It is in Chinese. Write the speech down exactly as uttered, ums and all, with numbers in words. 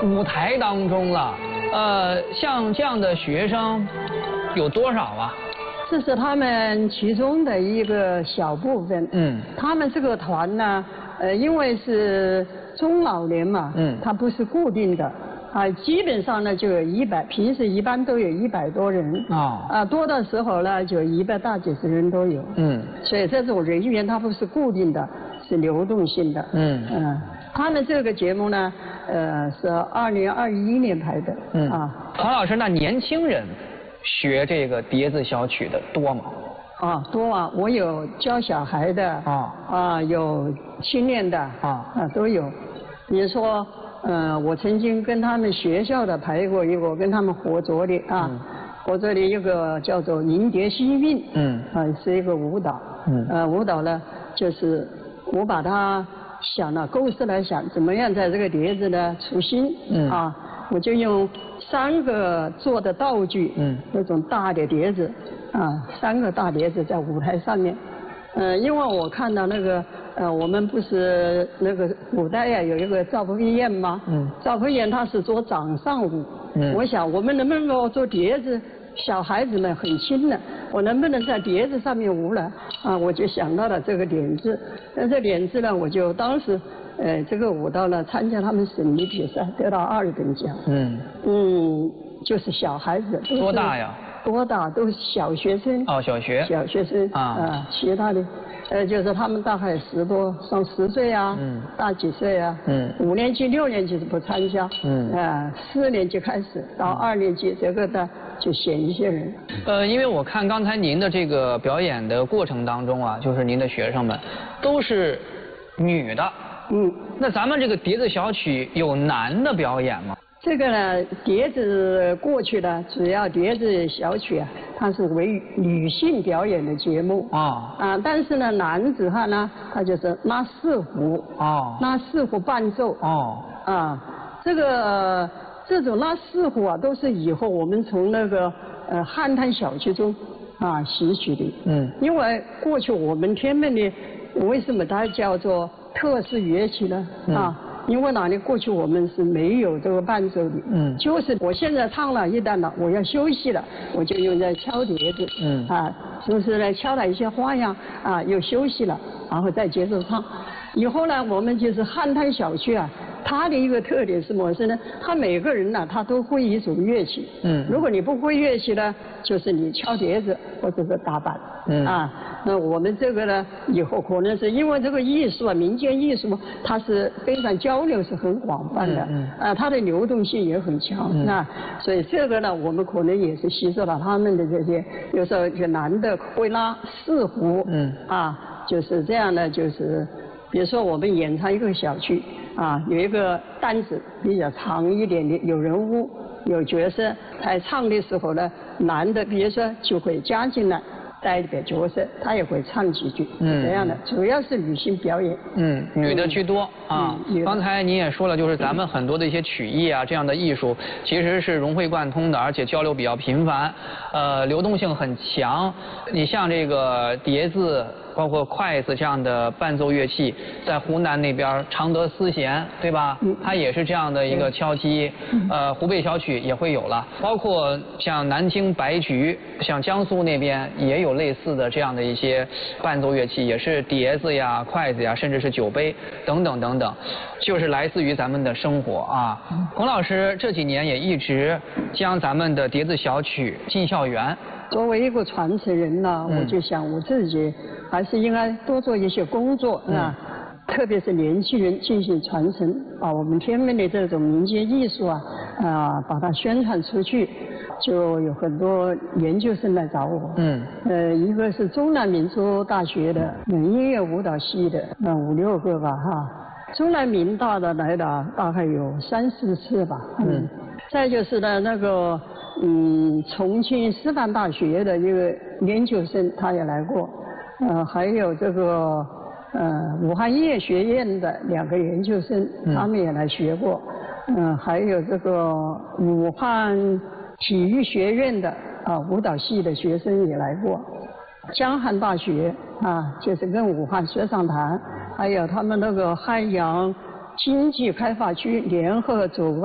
舞台当中了。呃，像这样的学生有多少啊？ 这是他们其中的一个小部分。嗯，他们这个团呢，呃，因为是中老年嘛，嗯，它不是固定的。啊，基本上呢就有一百，平时一般都有一百多人啊，啊多的时候呢就一百大几十人都有。嗯，所以这种人员它不是固定的，是流动性的。嗯嗯，他们这个节目呢，呃是二零二一年排的。嗯啊， 黄老师，那年轻人学这个叠字小曲的多吗？ 啊，多啊！我有教小孩的啊啊，有青年的啊啊都有，比如说。呃，我曾经跟他们学校的排过一个，跟他们合作的啊，嗯、合作的一个叫做迎蝶幸运，嗯，啊是一个舞蹈，嗯，呃舞蹈呢就是我把它想了构思来想，怎么样在这个碟子呢出新，嗯啊，我就用三个做的道具，嗯，那种大的碟子，啊，三个大碟子在舞台上面，呃，因为我看到那个。呃，我们不是那个古代呀、啊、有一个赵匡胤吗？嗯，赵匡胤他是做掌上舞。嗯，我想我们能不能够做碟子？小孩子们很轻的，我能不能在碟子上面舞呢？啊，我就想到了这个点子。那这点子呢，我就当时，呃，这个舞蹈呢参加他们省里比赛，得到二等奖。嗯嗯，就是小孩子。 多大呀？ 多大？都是小学生。 哦，小学。 小学生啊，啊其他的。呃，就是他们大概十多上十岁啊，嗯，大几岁啊，嗯，五年级、六年级是不参加，嗯，啊，四年级开始到二年级，这个呢就选一些人。 呃，因为我看刚才您的这个表演的过程当中啊，就是您的学生们都是女的，嗯，那咱们这个叠字小曲有男的表演吗？ 这个呢，碟子过去呢，主要碟子小曲啊，它是为女性表演的节目啊啊，但是呢，男子汉呢，他就是拉四胡哦，拉四胡伴奏哦啊，这个这种拉四胡啊，都是以后我们从那个呃汉唐小曲中啊吸取的，嗯，因为过去我们天门的为什么它叫做特殊乐器呢？啊。因为哪里过去我们是没有这个伴奏的，嗯，就是我现在唱了一段了，我要休息了，我就用在敲碟子，嗯，啊，是不是呢？敲了一些花样，啊，又休息了，然后再接着唱。以后呢，我们就是汉唐小曲啊，它的一个特点是什么是呢？他每个人呢，他都会一种乐器，嗯，如果你不会乐器呢，就是你敲碟子或者是打板，嗯啊。那我们这个呢，以后可能是因为这个艺术啊，民间艺术，它是非常交流是很广泛的，嗯嗯、啊，它的流动性也很强，嗯、啊，所以这个呢，我们可能也是吸收了他们的这些，有时候就男的会拉四胡，嗯，啊，就是这样的，就是比如说我们演唱一个小曲，啊，有一个单子比较长一点的，有人物有角色，在唱的时候呢，男的比如说就会加进来。带一点角色，他也会唱几句，嗯，这样的，主要是女性表演， 嗯，女的居多啊。嗯、刚才您也说了，就是咱们很多的一些曲艺啊，这样的艺术其实是融会贯通的，而且交流比较频繁，呃，流动性很强。你像这个碟子，包括筷子这样的伴奏乐器，在湖南那边常德丝弦，对吧？嗯，它也是这样的一个敲击，呃，湖北小曲也会有了，包括像南京白菊，像江苏那边也有类似的这样的一些伴奏乐器，也是碟子呀、筷子呀，甚至是酒杯等等等等，就是来自于咱们的生活啊。孔老师这几年也一直将咱们的碟子小曲进校园。 作为一个传承人呢，嗯、我就想我自己还是应该多做一些工作啊，嗯、特别是年轻人进行传承，把我们天门的这种民间艺术啊啊，把它宣传出去。就有很多研究生来找我，嗯，呃，一个是中南民族大学的音乐舞蹈系的，那五六个吧，哈，中南民大的来的大概有三四次吧，嗯，再就是呢那个，嗯，重庆师范大学的一个研究生他也来过，呃，还有这个，呃，武汉音乐学院的两个研究生，他们也来学过，嗯、呃，还有这个武汉体育学院的啊舞蹈系的学生也来过，江汉大学啊就是跟武汉水上坛，还有他们那个汉阳经济开发区联合主办。